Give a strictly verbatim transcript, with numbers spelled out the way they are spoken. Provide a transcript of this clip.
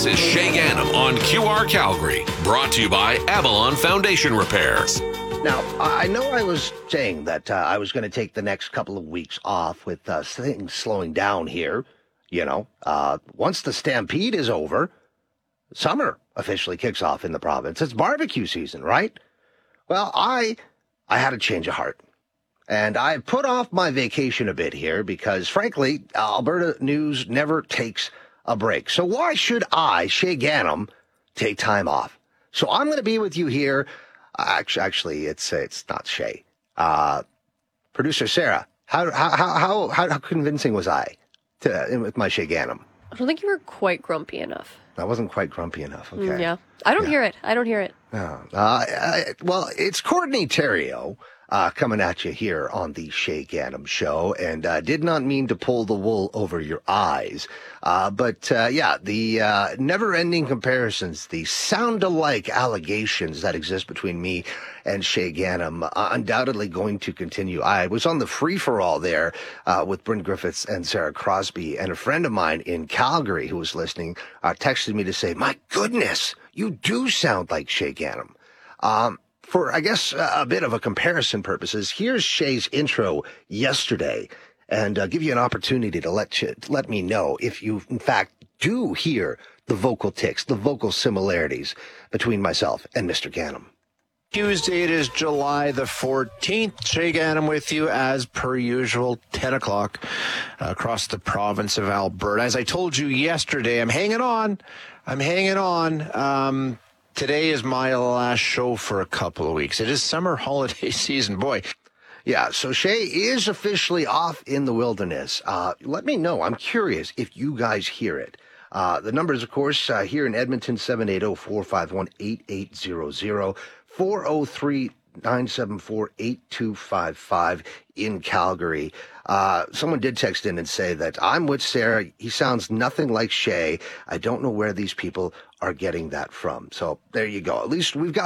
This is Shay Gannam on Q R Calgary, brought to you by Avalon Foundation Repairs. Now, I know I was saying that uh, I was going to take the next couple of weeks off with uh, things slowing down here. You know, uh, once the stampede is over, summer officially kicks off in the province. It's barbecue season, right? Well, I I had a change of heart. And I put off my vacation a bit here because, frankly, Alberta news never takes a break. So why should I, Shay Gannam, take time off? So I'm going to be with you here. Actually, actually, it's it's not Shay. Uh, producer Sarah, how how how how how convincing was I to with my Shay Gannam? I don't think you were quite grumpy enough. I wasn't quite grumpy enough. Okay. Mm, yeah, I don't yeah. hear it. I don't hear it. No. Uh, I, well, it's Courtney Theriault uh, coming at you here on the Shay Gannam Show, and uh, did not mean to pull the wool over your eyes. Uh, but, uh, yeah, the uh, never-ending comparisons, the sound-alike allegations that exist between me and Shay Gannam uh, undoubtedly going to continue. I was on the free-for-all there uh, with Bryn Griffiths and Sarah Crosby, and a friend of mine in Calgary who was listening uh, texted me to say, my goodness, you do sound like Shay Gannam. Um, for, I guess, uh, a bit of a comparison purposes, here's Shay's intro yesterday, and uh, give you an opportunity to let you, to let me know if you, in fact, do hear the vocal tics, the vocal similarities between myself and Mister Gannam. Tuesday, it is July the fourteenth. Shay Gannam with you as per usual, ten o'clock uh, across the province of Alberta. As I told you yesterday, I'm hanging on. I'm hanging on. Um, today is my last show for a couple of weeks. It is summer holiday season. Boy. Yeah, so Shay is officially off in the wilderness. Uh, let me know. I'm curious if you guys hear it. Uh, the numbers, of course, uh, here in Edmonton, seven eight zero, four five one, eight eight zero zero, four oh three, nine seven four, eight two five five in Calgary. Uh, someone did text in and say that I'm with Sarah. He sounds nothing like Shay. I don't know where these people are getting that from. So there you go. At least we've got